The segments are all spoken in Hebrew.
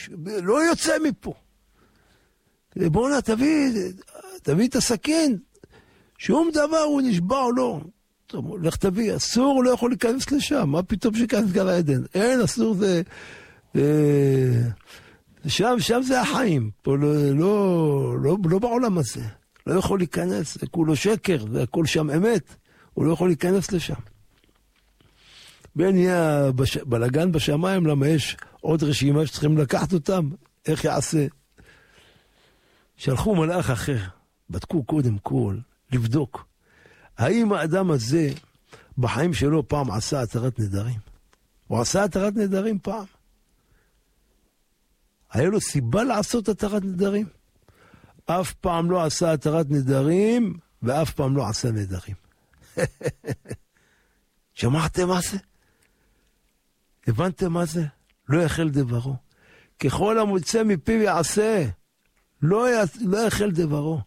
לא יוצא מפה. בוא'נה, תביא את הסכין, שום דבר הוא נשבע או לא. טוב, לך תביא, אסור, לא יכול להיכנס לשם, מה פתאום שכנס גן העדן? אין, אסור זה... שם זה החיים, פה לא בעולם הזה. לא יכול להיכנס, זה כולו שקר, זה הכל שם אמת, הוא לא יכול להיכנס לשם. בין יהיה בלגן בשמיים, למה יש עוד רשימה שצריכים לקחת אותם, איך יעשה? שלחו מלאך אחר, בדקו קודם כל, לבדוק, האם האדם הזה בחיים שלו פעם עשה התרת נדרים? הוא עשה התרת נדרים פעם? היה לו סיבה לעשות התרת נדרים? אף פעם לא עשה התרת נדרים, ואף פעם לא עשה נדרים. שמעתם מה זה? הבנתם מה זה? לא יאכל דברו. ככל המוצא מפיו יעשה, לא יאכל דברו.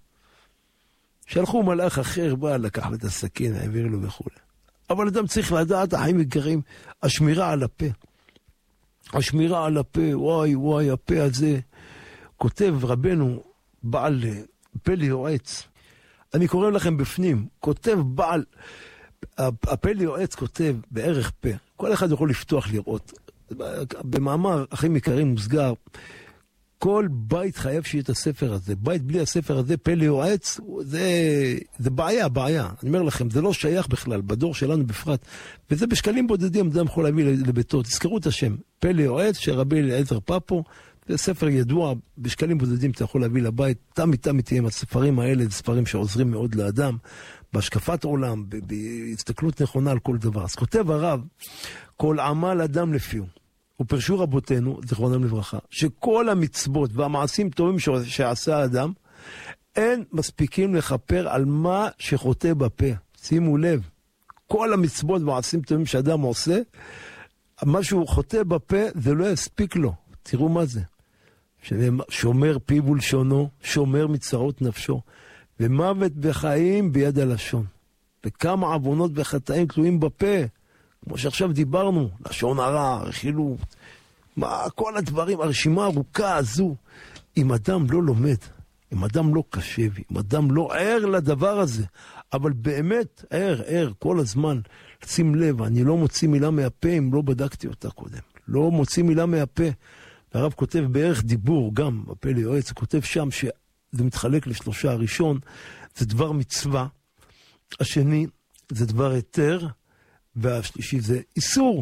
שלחו מלאך אחר, בא, לקח את הסכין, העביר לו וכו'. אבל אדם צריך לדעת, החיים יקרים, השמירה על הפה. השמירה על הפה, וואי, הפה הזה. כותב רבנו, בעל פה ליועץ. אני קורא לכם בפנים, כותב בעל, הפה ליועץ כותב בערך פה. כל אחד יכול לפתוח לראות. במאמר הכי יקרים מוסגר, כל בית חייב שיהיה את הספר הזה. בית בלי הספר הזה, פה ליועץ, זה בעיה. אני אומר לכם, זה לא שייך בכלל, בדור שלנו בפרט. וזה בשקלים בודדים, אדם יכול להביא לביתו. תזכרו את השם, פה ליועץ, שרבי אליעזר פאפו, זה ספר ידוע, בשקלים בודדים אתה יכול להביא לבית. תמיד תהיה עם הספרים האלה, זה ספרים שעוזרים מאוד לאדם, בהשקפת עולם, בהסתכלות נכונה על כל דבר. אז כותב הרב, כל עמל אדם לפיו. ופרשו רבותינו, זכרונם לברכה, שכל המצוות והמעשים טובים שעשה האדם, אין מספיקים לכפר על מה שחוטא בפה. שימו לב, כל המצוות והמעשים טובים שאדם עושה, מה שהוא חוטא בפה, זה לא יספיק לו. תראו מה זה. שומר פיו ולשונו, שומר מצרות נפשו, ומוות בחיים ביד הלשון. וכמה עוונות וחטאים תלויים בפה. כמו שעכשיו דיברנו, לשון הרע, רכילות, כל הדברים, הרשימה הארוכה הזו, אם אדם לא לומד, אם אדם לא קשב, אם אדם לא ער לדבר הזה, אבל באמת ער כל הזמן, שים לב, אני לא מוציא מילה מהפה אם לא בדקתי אותה קודם, לא מוציא מילה מהפה. הרב כותב בערך דיבור, גם בפה ליועץ, הוא כותב שם שזה מתחלק לשלושה. הראשון זה דבר מצווה, השני זה דבר היתר, והשלישי זה איסור.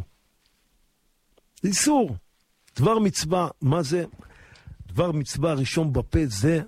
זה איסור. דבר מצווה, מה זה? דבר מצווה הראשון בפה זה,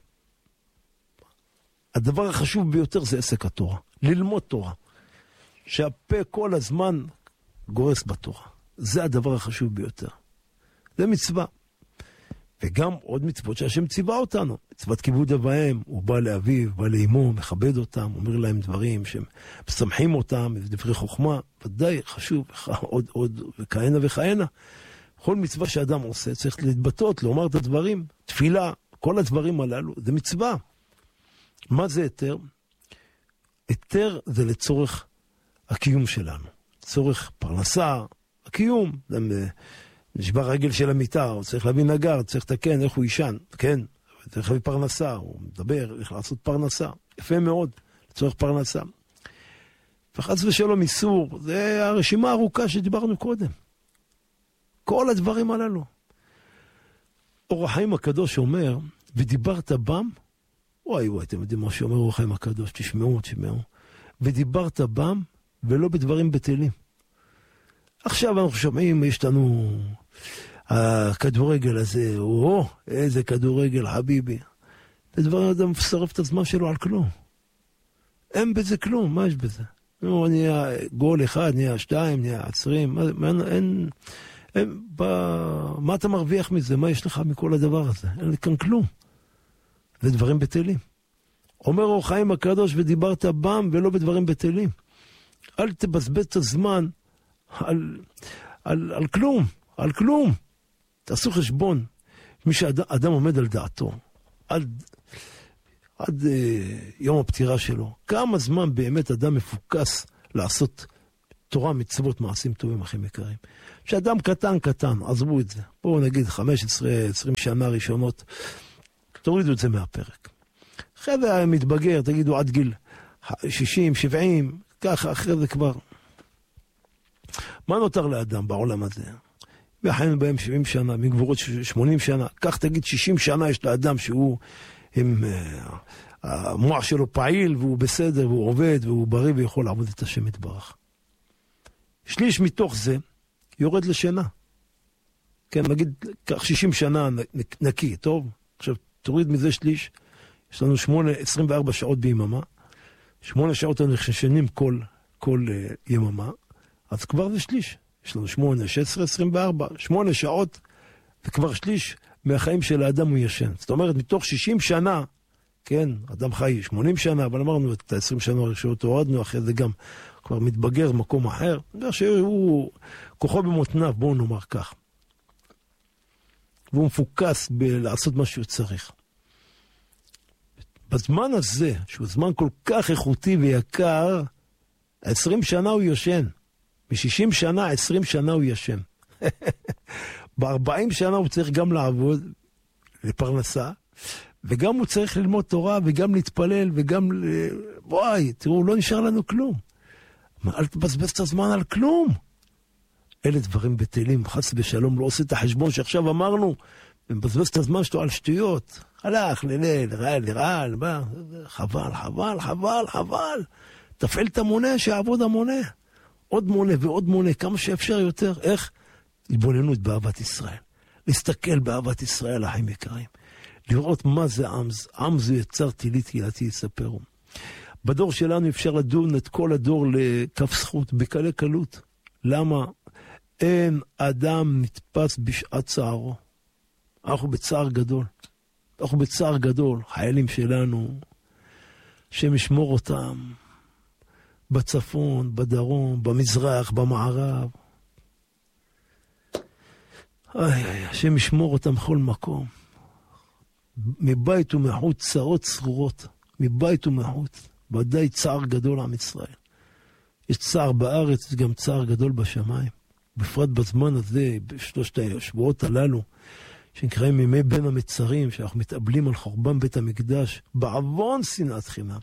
הדבר החשוב ביותר זה עסק התורה. ללמוד תורה. שהפה כל הזמן גורס בתורה. זה הדבר החשוב ביותר. זה מצווה. וגם עוד מצוות שהשם ציווה אותנו. מצוות כיבוד אב ואם, הוא בא לאביו, בא לאמו, מכבד אותם, אומר להם דברים שמשמחים אותם, דברי חוכמה, ודאי חשוב, עוד וכהנה וכהנה. כל מצווה שאדם עושה צריך להתבטאות, לומר את הדברים, תפילה, כל הדברים הללו, זה מצווה. מה זה היתר? היתר זה לצורך הקיום שלנו. צורך פרנסה, הקיום, נשבר רגל של המיטה, הוא צריך להביא נגר, צריך לתקן, איך הוא ישן, כן, צריך להביא פרנסה, הוא מדבר, איך לעשות פרנסה, יפה מאוד, לצורך פרנסה. וחס ושלום איסור, זה הרשימה הארוכה שדיברנו קודם. כל הדברים הללו. אור החיים הקדוש אומר, ודיברת בם, וואי, אתם יודעים מה שאומר אור החיים הקדוש, תשמעו. ודיברת בם, ולא בדברים בטלים. עכשיו אנחנו שומעים, יש לנו הכדורגל הזה, איזה כדורגל, חביבי. זה דבר, אדם שרף את הזמן שלו על כלום. אין בזה כלום, מה יש בזה? נהיה גול אחד, נהיה 2, נהיה 20, מה אתה מרוויח מזה? מה יש לך מכל הדבר הזה? אין כאן כלום. זה דברים בטלים. אומר אור חיים הקדוש, ודיברת בם ולא בדברים בטלים. אל תבזבז את הזמן על כלום, על כלום. תעשו חשבון. מי שאדם עומד על דעתו, עד יום הפטירה שלו, כמה זמן באמת אדם מפוקס לעשות תורה, מצוות, מעשים טובים, אחים יקרים. שאדם קטן, עזבו את זה. בואו נגיד 15-20 שנה ראשונות, תורידו את זה מהפרק. אחרי זה מתבגר, תגידו עד גיל 60, 70, ככה אחרי זה כבר. מה נותר לאדם בעולם הזה? וחיינו בהם 70 שנה, מגבורות 80 שנה, כך תגיד 60 שנה יש לאדם שהוא, המוח שלו פעיל, והוא בסדר, והוא עובד, והוא בריא, ויכול לעבוד את השם יתברך. שליש מתוך זה יורד לשינה. כן, נגיד, כך 60 שנה נקי, טוב? עכשיו, תוריד מזה שליש, יש לנו 24 שעות ביממה, 8 שעות אנחנו ישנים כל יממה, אז כבר זה שליש. יש לנו 8, 16, 24, 8 שעות, וכבר שליש מהחיים של האדם הוא ישן. זאת אומרת, מתוך 60 שנה, כן, אדם חי 80 שנה, אבל אמרנו את ה-20 שנה הראשונות הורדנו, אחרי זה גם כבר מתבגר במקום אחר, שהוא כוחו במותניו, בואו נאמר כך. והוא מפוקס בלעשות מה שהוא צריך. בזמן הזה, שהוא זמן כל כך איכותי ויקר, 20 שנה הוא יושן. מ-60 שנה, 20 שנה הוא ישן. ב-40 שנה הוא צריך גם לעבוד, לפרנסה, וגם הוא צריך ללמוד תורה, וגם להתפלל, וגם... וואי, תראו, לא נשאר לנו כלום. אל תבזבז את הזמן על כלום. אלה דברים בטלים, חס ושלום, לא עושה את החשבון שעכשיו אמרנו, ומבזבז את הזמן שלו על שטויות. הלך, לרעל, חבל. תפעל את המונה, שיעבוד המונה. עוד מונה ועוד מונה, כמה שאפשר יותר. איך? התבוננות באהבת ישראל. להסתכל באהבת ישראל, אחים יקרים. לראות מה זה עמז. עמז הוא יצר תהילתי יספרו. בדור שלנו אפשר לדון את כל הדור לכף זכות, בקלי קלות. למה? אין אדם נתפס בשעת צערו. אנחנו בצער גדול. חיילים שלנו, שמשמור אותם. בצפון, בדרום, במזרח, במערב. השם ישמור אותם בכל מקום. מבית ומחוץ צרות צרורות. מבית ומחוץ. ודאי צער גדול עם ישראל. יש צער בארץ, יש גם צער גדול בשמיים. בפרט בזמן הזה, בשלושת השבועות הללו, שנקראים ימי בין המצרים, שאנחנו מתאבלים על חורבן בית המקדש, בעוון שנאת חינם.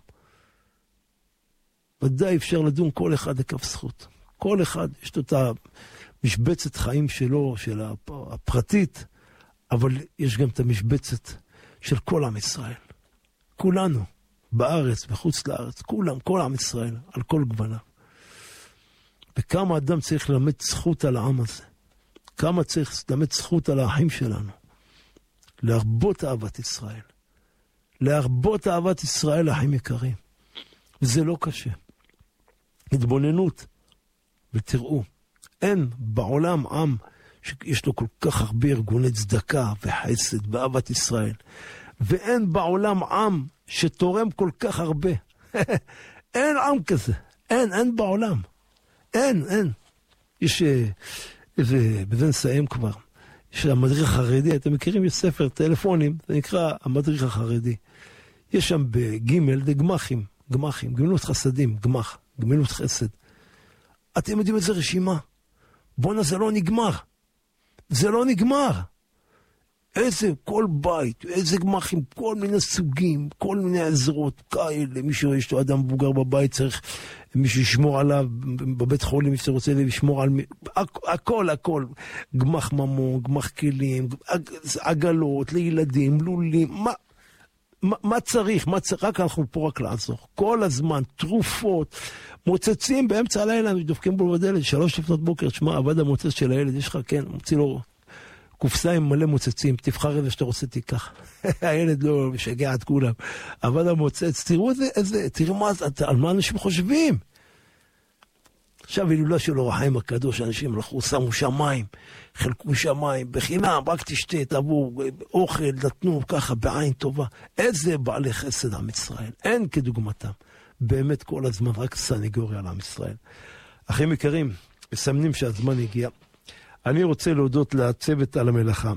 ודאי אפשר לדון כל אחד לכף זכות. כל אחד יש לו את המשבצת חיים שלו, של הפרטית, אבל יש גם את המשבצת של כל עם ישראל. כולנו, בארץ, בחוץ לארץ, כולם, כל עם ישראל, על כל גוונה. וכמה אדם צריך ללמד זכות על העם הזה. כמה צריך ללמד זכות על האחים שלנו. להרבות אהבת ישראל. להרבות אהבת ישראל, אחים יקרים. וזה לא קשה. התבוננות. ותראו, אין בעולם עם שיש לו כל כך הרבה ארגוני צדקה וחסד ואהבת ישראל. ואין בעולם עם שתורם כל כך הרבה. אין עם כזה. אין בעולם. אין. יש בזה נסיים כבר. יש המדריך החרדי, אתם מכירים, יש ספר טלפונים, זה נקרא המדריך החרדי. יש שם בגימל, זה גמחים, גמילות חסדים, גמילות חסד. אתם יודעים איזה רשימה? בונה, זה לא נגמר. איזה, כל בית, איזה גמחים, כל מיני סוגים, כל מיני עזרות, כאלה, מישהו יש לו אדם מבוגר בבית, צריך מישהו ישמור עליו, בבית חולים, מישהו רוצה לשמור על... הכל, גמח ממון, גמח כלים, עגלות, לילדים, לולים, מה צריך? רק אנחנו פה רק לעזור. כל הזמן, תרופות, מוצצים באמצע הלילה, דופקים בו בדלת, 3 לפנות בוקר, תשמע, עבד המוצץ של הילד, יש לך, כן, מוציא לו קופסה עם מלא מוצצים, תבחר איזה שאתה רוצה תיקח. הילד לא משגע את כולם. עבד המוצץ, תראו תראו על מה אנשים חושבים. עכשיו הילולה של אור החיים הקדוש, אנשים הלכו, שמו שמיים, חלקו שמיים, בחינם, רק תשתה, תבוא, אוכל, נתנו ככה בעין טובה. איזה בעלי חסד עם ישראל, אין כדוגמתם. באמת כל הזמן רק סנגוריה על עם ישראל. אחים יקרים, מסמנים שהזמן הגיע. אני רוצה להודות לצוות על המלאכה,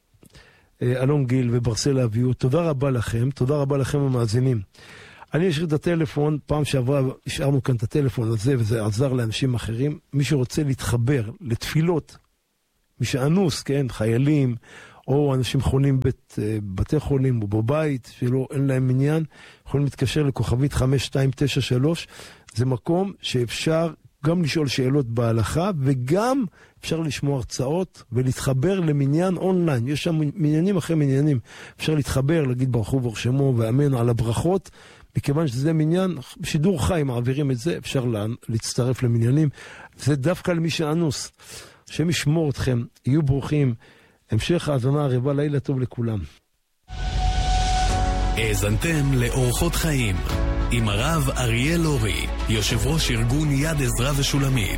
אלון גיל וברסל אביהו, תודה רבה לכם, תודה רבה לכם המאזינים. אני אשאיר את הטלפון, פעם שעברה השארנו כאן את הטלפון הזה, וזה עזר לאנשים אחרים. מי שרוצה להתחבר לתפילות מי שאנוס, כן, חיילים, או אנשים חולים בבתי חולים או בבית, שלא אין להם עניין, יכולים להתקשר לכוכבית 5293, זה מקום שאפשר גם לשאול שאלות בהלכה, וגם אפשר לשמוע הרצאות ולהתחבר למניין אונליין. יש שם מניינים אחרי מניינים. אפשר להתחבר, להגיד ברוך הוא וברוך שמו ואמן על הברכות, מכיוון שזה מניין, בשידור חי מעבירים את זה, אפשר להצטרף למניינים. זה דווקא למי שאנוס. השם ישמור אתכם, יהיו ברוכים. המשך האזנה הרבה, לילה טוב לכולם. האזנתם לאורחות חיים עם הרב אריאל אורי, יושב ראש ארגון יד עזרא ושולמית.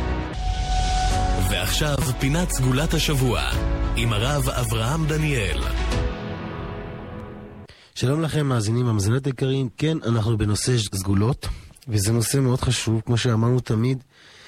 ועכשיו פינת סגולת השבוע עם הרב אברהם דניאל. שלום לכם מאזינים ומאזינות יקרים. כן, אנחנו בנושא סגולות, וזה נושא מאוד חשוב, כמו שאמרנו תמיד.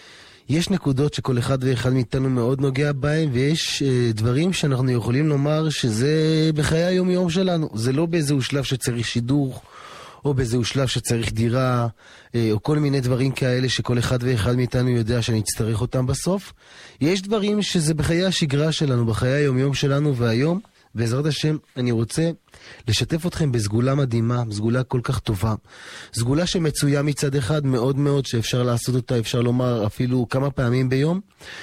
יש נקודות שכל אחד ואחד מאיתנו מאוד נוגע בהם, ויש דברים שאנחנו יכולים לומר שזה בחיי היום יום שלנו. זה לא באיזהו שלב שצריך שידור, או באיזהו שלב שצריך דירה, או כל מיני דברים כאלה שכל אחד ואחד מאיתנו יודע שנצטרך אותם בסוף. יש דברים שזה בחיי השגרה שלנו, בחיי היום יום שלנו, והיום, בעזרת השם, אני רוצה לשתף אתכם בסגולה מדהימה, סגולה כל כך טובה. סגולה שמצויה מצד אחד מאוד מאוד, שאפשר לעשות אותה, אפשר לומר אפילו כמה פעמים ביום,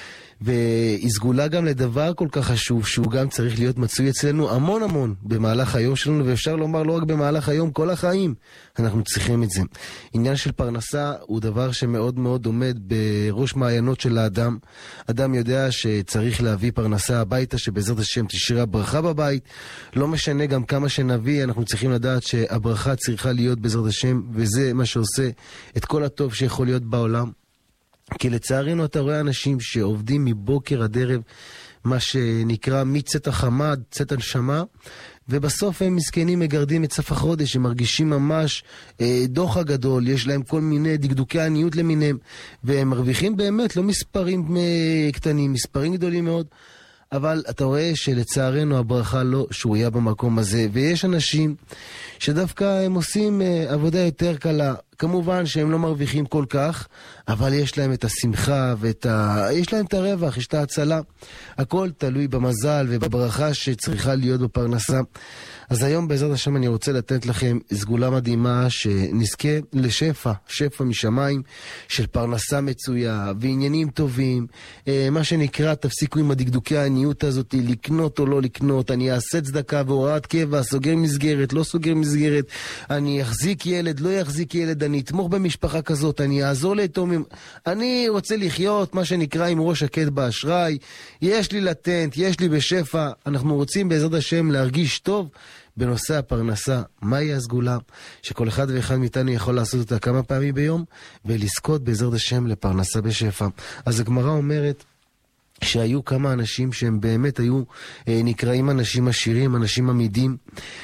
והיא סגולה גם לדבר כל כך חשוב, שהוא גם צריך להיות מצוי אצלנו המון המון במהלך היום שלנו, ואפשר לומר לא רק במהלך היום, כל החיים אנחנו צריכים את זה. עניין של פרנסה הוא דבר שמאוד מאוד עומד בראש מעיינות של האדם. אדם יודע שצריך להביא פרנסה הביתה, שבעזרת השם תשרה ברכה בבית. לא משנה גם כמה שנביא, אנחנו צריכים לדעת שהברכה צריכה להיות בעזרת השם, וזה מה שעושה את כל הטוב שיכול להיות בעולם. כי לצערנו אתה רואה אנשים שעובדים מבוקר עד ערב, מה שנקרא מצאת החמה, צאת הנשמה, ובסוף הם מסכנים מגרדים את סף החודש, הם מרגישים ממש דוח הגדול, יש להם כל מיני דקדוקי עניות למיניהם, והם מרוויחים באמת לא מספרים קטנים, מספרים גדולים מאוד, אבל אתה רואה שלצערנו הברכה לא שרויה במקום הזה, ויש אנשים שדווקא הם עושים עבודה יותר קלה. כמובן שהם לא מרוויחים כל כך, אבל יש להם את השמחה יש להם את הרווח, יש את ההצלה. הכל תלוי במזל ובברכה שצריכה להיות בפרנסה. אז היום בעזרת השם אני רוצה לתת לכם סגולה מדהימה שנזכה לשפע, שפע משמיים של פרנסה מצויה ועניינים טובים. מה שנקרא, תפסיקו עם הדקדוקי העניות הזאת, לקנות או לא לקנות, אני אעשה צדקה והוראת קבע, סוגר מסגרת, לא סוגר מסגרת, אני אחזיק ילד, לא יחזיק ילד, אני אתמוך במשפחה כזאת, אני אעזור ליתומים, אני רוצה לחיות מה שנקרא עם ראש שקט באשראי, יש לי לטנט, יש לי בשפע. אנחנו רוצים בעזרת השם להרגיש טוב בנושא הפרנסה. מהי הסגולה? שכל אחד ואחד מאיתנו יכול לעשות אותה כמה פעמים ביום ולזכות בעזרת השם לפרנסה בשפע. אז הגמרא אומרת שהיו כמה אנשים שהם באמת היו נקראים אנשים עשירים, אנשים עמידים,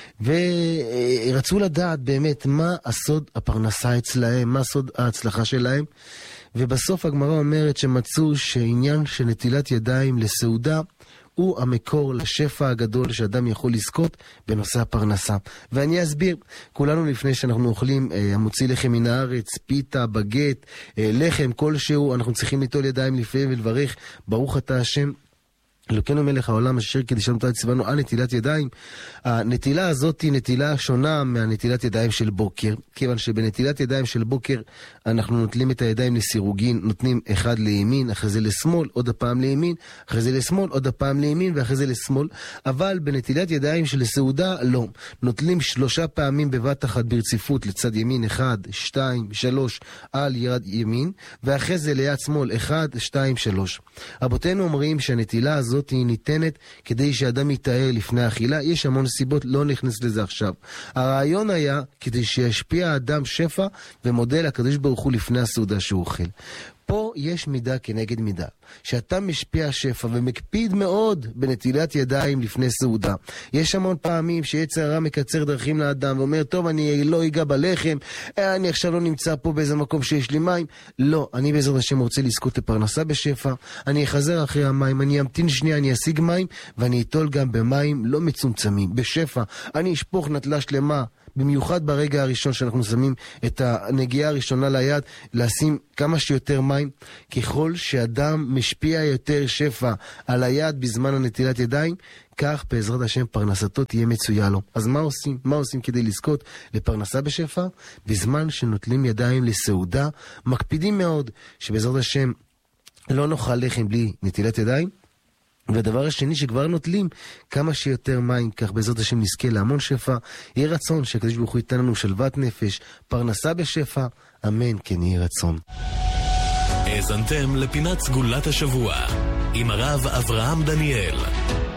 ורצו לדעת באמת מה הסוד הפרנסה אצלהם, מה סוד ההצלחה שלהם. ובסוף הגמרא אומרת שמצאו שעניין של נטילת ידיים לסעודה הוא המקור לשפע הגדול שאדם יכול לזכות בנושא הפרנסה. ואני אסביר, כולנו לפני שאנחנו אוכלים המוציא לחם מן הארץ, פיתה, בגט, לחם כלשהו, אנחנו צריכים ליטול ידיים לפעמים ולברך ברוך אתה השם אלוקינו מלך העולם אשר קידשנו אותנו וציוונו על נטילת ידיים. הנטילה הזאת היא נטילה שונה מהנטילת ידיים של בוקר, כיוון שבנטילת ידיים של בוקר אנחנו נוטלים את הידיים לסירוגין, נותנים אחד לימין, אחרי זה לשמאל, עוד הפעם לימין, אחרי זה לשמאל, עוד הפעם לימין ואחרי זה לשמאל. אבל בנטילת ידיים של סעודה לא, נוטלים 3 פעמים בבת אחת ברציפות, לצד ימין 1, 2, 3 על יד ימין, ואחרי זה ליד שמאל 1, 2, 3. רבותינו אומרים שהנטילה הזאת היא ניתנת כדי שאדם יתאר לפני האכילה. יש המון סיבות, לא נכנס לזה עכשיו. הרעיון היה כדי שישפיע האדם שפע ומודה לקדוש ברוך הוא לפני הסעודה שהוא אוכל. פה יש מידה כנגד מידה. שאתה משפיע שפע ומקפיד מאוד בנטילת ידיים לפני סעודה. יש המון פעמים שיצר הרע מקצר דרכים לאדם ואומר, טוב, אני לא אגע בלחם, אני עכשיו לא נמצא פה באיזה מקום שיש לי מים. לא, אני בעזרת השם רוצה לזכות לפרנסה בשפע, אני אחזר אחרי המים, אני אמתין שנייה, אני אשיג מים, ואני אטול גם במים לא מצומצמים, בשפע. אני אשפוך נטלה שלמה במיוחד ברגע הראשון שאנחנו שמים את הנגיעה הראשונה ליד, לשים כמה שיותר מים. ככל שאדם משפיע יותר שפע על היד בזמן הנטילת ידיים, כך בעזרת השם פרנסתו תהיה מצויה לו. אז מה עושים? מה עושים כדי לזכות לפרנסה בשפע? בזמן שנוטלים ידיים לסעודה, מקפידים מאוד שבעזרת השם לא נאכל לחם בלי נטילת ידיים. והדבר השני, שכבר נוטלים כמה שיותר מים, כך בעזרת השם נזכה להמון שפע. יהיה רצון שהקדוש ברוך הוא ייתן לנו שלוות נפש, פרנסה בשפע, אמן כן יהיה רצון. האזנתם לפינת סגולת השבוע עם הרב אברהם דניאל.